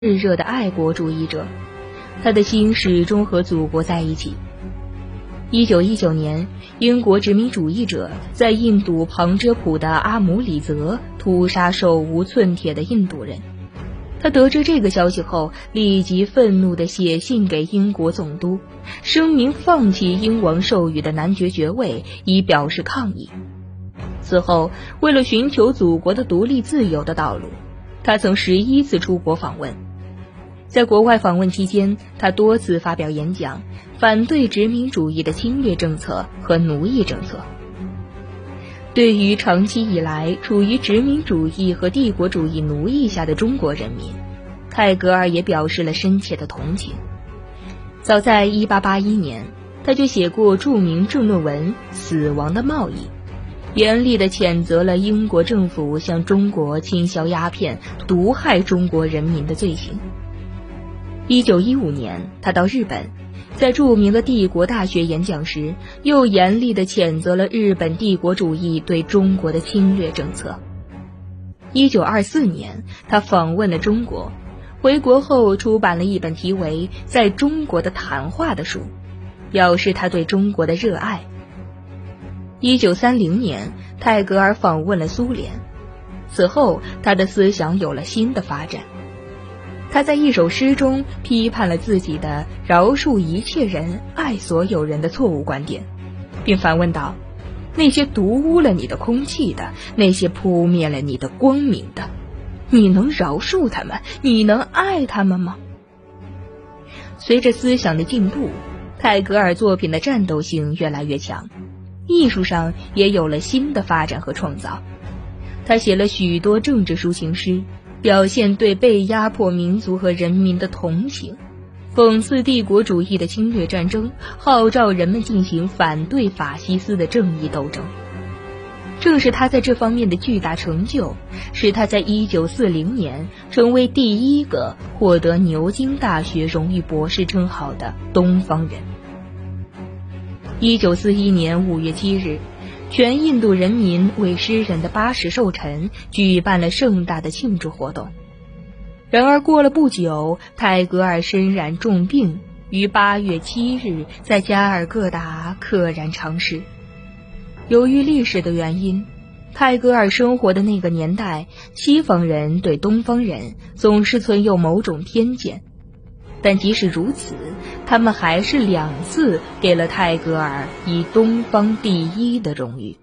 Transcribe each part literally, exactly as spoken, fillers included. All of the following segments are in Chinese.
炙热的爱国主义者，他的心始终和祖国在一起。一九一九年，英国殖民主义者在印度旁遮普的阿姆里泽屠杀手无寸铁的印度人。他得知这个消息后，立即愤怒地写信给英国总督，声明放弃英王授予的男爵爵位，以表示抗议。此后，为了寻求祖国的独立自由的道路，他曾十一次出国访问。在国外访问期间，他多次发表演讲，反对殖民主义的侵略政策和奴役政策。对于长期以来处于殖民主义和帝国主义奴役下的中国人民，泰戈尔也表示了深切的同情。早在一八八一年，他就写过著名政论文《死亡的贸易》，严厉地谴责了英国政府向中国倾销鸦片、毒害中国人民的罪行。一九一五年，他到日本，在著名的帝国大学演讲时，又严厉地谴责了日本帝国主义对中国的侵略政策。一九二四年，他访问了中国，回国后出版了一本题为《在中国的谈话》的书，表示他对中国的热爱。一九三零年，泰戈尔访问了苏联，此后他的思想有了新的发展。他在一首诗中批判了自己的饶恕一切人、爱所有人的错误观点，并反问道：那些毒污了你的空气的，那些扑灭了你的光明的，你能饶恕他们？你能爱他们吗？随着思想的进步，泰戈尔作品的战斗性越来越强，艺术上也有了新的发展和创造。他写了许多政治抒情诗，表现对被压迫民族和人民的同情，讽刺帝国主义的侵略战争，号召人们进行反对法西斯的正义斗争。正是他在这方面的巨大成就，使他在一九四零年成为第一个获得牛津大学荣誉博士称号的东方人。一九四一年五月七日，全印度人民为诗人的八十寿辰举办了盛大的庆祝活动。然而过了不久，泰戈尔身染重病，于八月七日在加尔各答溘然长逝。由于历史的原因，泰戈尔生活的那个年代，西方人对东方人总是存有某种偏见，但即使如此，他们还是两次给了泰戈尔以东方第一的荣誉。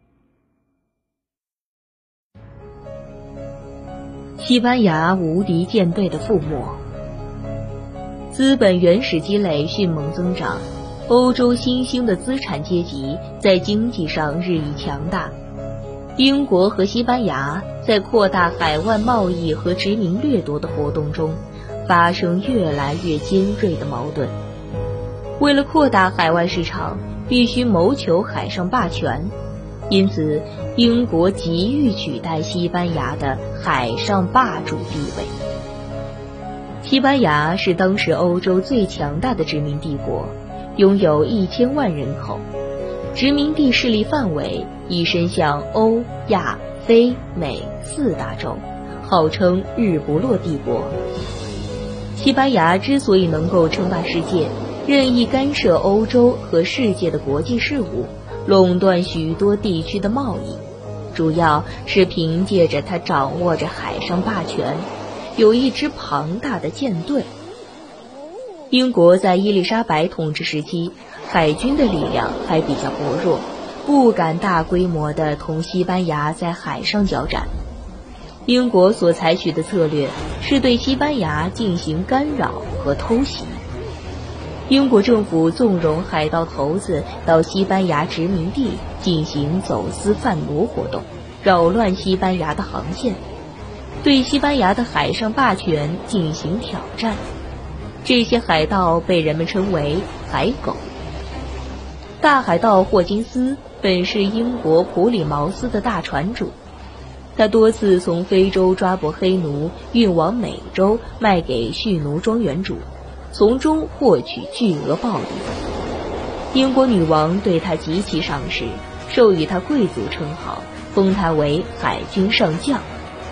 西班牙无敌舰队的覆没。资本原始积累迅猛增长，欧洲新兴的资产阶级在经济上日益强大。英国和西班牙在扩大海外贸易和殖民掠夺的活动中发生越来越尖锐的矛盾。为了扩大海外市场，必须谋求海上霸权，因此英国急于取代西班牙的海上霸主地位。西班牙是当时欧洲最强大的殖民帝国，拥有一千万人口，殖民地势力范围已伸向欧、亚、非、美四大洲，号称日不落帝国。西班牙之所以能够称霸世界，任意干涉欧洲和世界的国际事务，垄断许多地区的贸易，主要是凭借着它掌握着海上霸权，有一支庞大的舰队。英国在伊丽莎白统治时期，海军的力量还比较薄弱，不敢大规模地同西班牙在海上交战。英国所采取的策略是对西班牙进行干扰和偷袭。英国政府纵容海盗头子到西班牙殖民地进行走私贩奴活动，扰乱西班牙的航线，对西班牙的海上霸权进行挑战。这些海盗被人们称为海狗。大海盗霍金斯本是英国普里茅斯的大船主，他多次从非洲抓捕黑奴，运往美洲卖给蓄奴庄园主，从中获取巨额暴利。英国女王对他极其赏识，授予他贵族称号，封他为海军上将。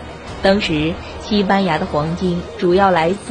当时，西班牙的黄金主要来自